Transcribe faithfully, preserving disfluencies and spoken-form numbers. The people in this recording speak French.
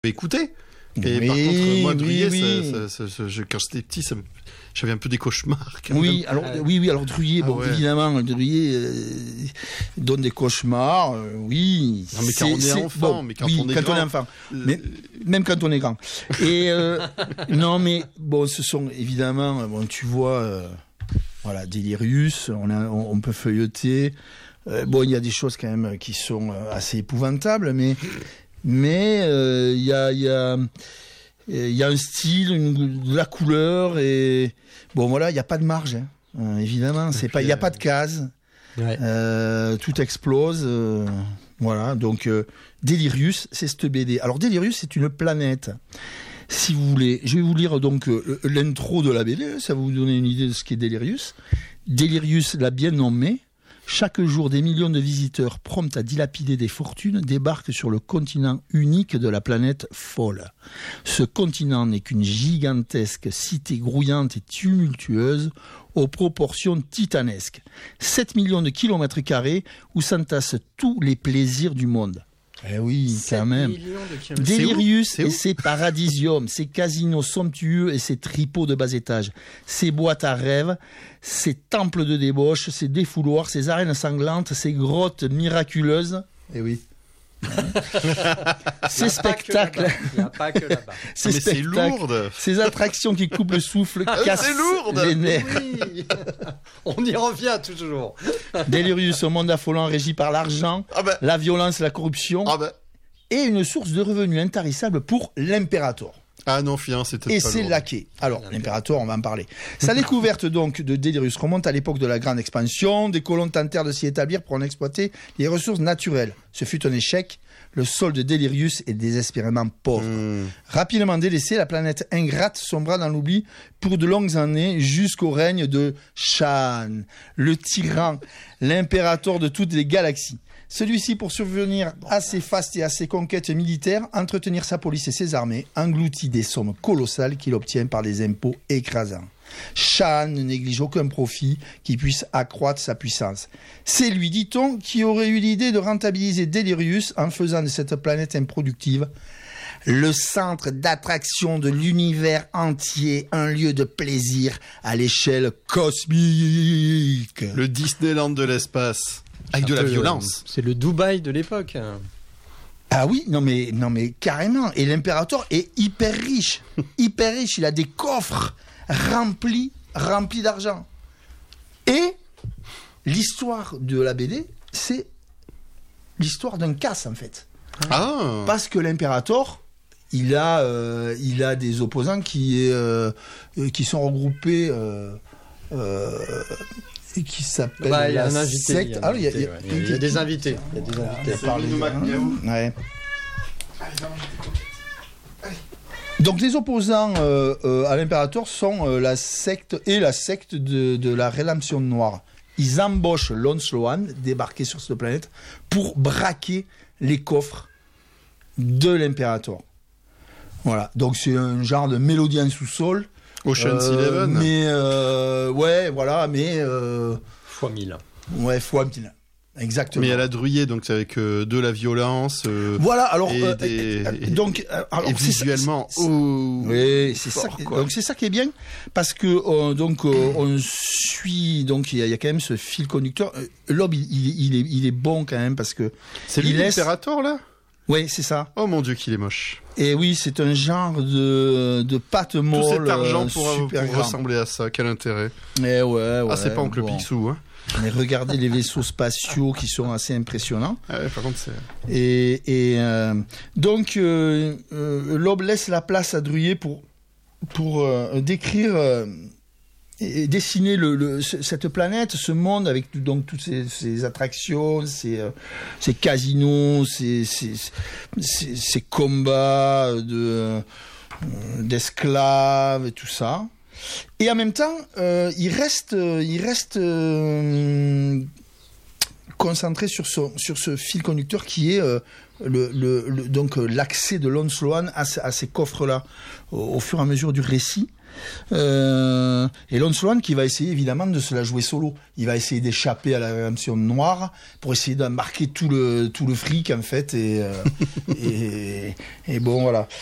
écouter. Et oui, par contre, moi, Druillet, oui, oui. Ça, ça, ça, je, quand j'étais petit, ça, j'avais un peu des cauchemars. Quand oui, même. alors, euh... oui, oui, alors Druillet, ah, bon, ouais. évidemment, Druillet euh, donne des cauchemars, euh, oui. Non, mais quand c'est, on est c'est, enfant, bon, mais quand oui, on est quand grand. on est enfant. Euh... Mais, même quand on est grand. Et, euh, non, mais, bon, ce sont évidemment, bon, tu vois, euh, voilà, Delirious, on, a, on, on peut feuilleter. Euh, bon, il y a des choses quand même qui sont assez épouvantables, mais, mais, il euh, y a, il y a, il y a un style, une, de la couleur et bon voilà, il n'y a pas de marge, hein. Euh, évidemment, c'est pas, il n'y a pas de case, ouais. euh, tout explose, euh, voilà. Donc euh, Delirious, c'est cette B D. Alors Delirious, c'est une planète. Si vous voulez, je vais vous lire donc euh, l'intro de la B D, ça va vous donner une idée de ce qu'est Delirious. Delirious l'a bien nommé. Chaque jour, des millions de visiteurs prompts à dilapider des fortunes débarquent sur le continent unique de la planète folle. Ce continent n'est qu'une gigantesque cité grouillante et tumultueuse aux proportions titanesques. sept millions de kilomètres carrés où s'entassent tous les plaisirs du monde. Eh oui, quand même. De Delirious c'est et ses paradisiums, ses casinos somptueux et ses tripots de bas étage, ses boîtes à rêves, ses temples de débauche, ses défouloirs, ses arènes sanglantes, ses grottes miraculeuses. Eh oui. Ces spectacles, il n'y a pas que là-bas. ces mais c'est spectacles, lourd. ces attractions qui coupent le souffle, Ah, cassent c'est lourd. les nerfs. Oui. On y revient toujours. Delirious, un monde affolant régi par l'argent, Ah ben, la violence, la corruption, ah ben. et une source de revenus intarissable pour l'impérator. Ah non, fiant, c'était Et pas c'est lourd. laqué. Alors, l'impérator, on va en parler. Sa découverte donc de Delirious remonte à l'époque de la grande expansion. Des colons tentèrent de s'y établir pour en exploiter les ressources naturelles. Ce fut un échec. Le sol de Delirious est désespérément pauvre. Mmh. Rapidement délaissée, la planète ingrate sombra dans l'oubli pour de longues années jusqu'au règne de Shan, le tyran, l'impérator de toutes les galaxies. Celui-ci, pour survenir à ses fastes et à ses conquêtes militaires, entretenir sa police et ses armées, engloutit des sommes colossales qu'il obtient par des impôts écrasants. Shan ne néglige aucun profit qui puisse accroître sa puissance. C'est lui, dit-on, qui aurait eu l'idée de rentabiliser Delirious en faisant de cette planète improductive le centre d'attraction de l'univers entier, un lieu de plaisir à l'échelle cosmique. Le Disneyland de l'espace. Avec de la violence. C'est le Dubaï de l'époque. Ah oui, non mais, non mais carrément. Et l'impérator est hyper riche. Hyper riche. Il a des coffres remplis, remplis d'argent. Et l'histoire de la B D, c'est l'histoire d'un casse en fait. Ah. Parce que l'impérator, il a, euh, il a des opposants qui, euh, qui sont regroupés... Euh, euh, et qui s'appelle bah, y a la un invité, secte. Il y a, Ah, il y a, il y a, il y a, il y a des invités. Il y a des invités. C'est parler, hein. Ouais. Donc les opposants euh, euh, à l'impérator sont euh, la secte et la secte de, de la Rédemption Noire. Ils embauchent Lon Sloan, débarqué sur cette planète, pour braquer les coffres de l'impérator. Voilà. Donc c'est un genre de mélodie en sous-sol. Ocean's euh, Eleven. Mais euh, ouais, voilà, mais euh, fois mille. Ouais, fois mille. Exactement. Mais il y a la Druillet, donc c'est avec euh, de la violence. Euh, voilà, alors et euh, des, euh, donc euh, alors, et c'est visuellement. Ça, c'est, oh, oui, c'est fort, ça. quoi. Donc c'est ça qui est bien parce que euh, donc euh, on suit donc il y, y a quand même ce fil conducteur. Euh, Lob, il, il, il est il est bon quand même parce que c'est lui laisse... l'impérator là. Oui, c'est ça. Oh mon Dieu, qu'il est moche. Et oui, c'est un genre de, de pâte molle. Tout cet argent pour, euh, super pour grand. ressembler à ça, quel intérêt. Eh ouais, ouais. Ah, c'est pas Oncle bon. Picsou, hein. Mais regardez les vaisseaux spatiaux qui sont assez impressionnants. Ah ouais, par contre, c'est... Et, et euh, donc, euh, euh, Lob laisse la place à Druillet pour, pour euh, décrire... Euh, et dessiner le, le, cette planète, ce monde avec donc toutes ces, ces attractions, ces, euh, ces casinos, ces, ces, ces, ces combats de, euh, d'esclaves et tout ça. Et en même temps, euh, il reste, il reste euh, concentré sur ce, sur ce fil conducteur qui est euh, le, le, le, donc l'accès de Lon Sloan à, à ces coffres-là au, au fur et à mesure du récit. Euh, et Lon Sloan qui va essayer évidemment de se la jouer solo. Il va essayer d'échapper à la rédemption noire pour essayer d'embarquer tout le tout le fric en fait et euh, et, et bon voilà.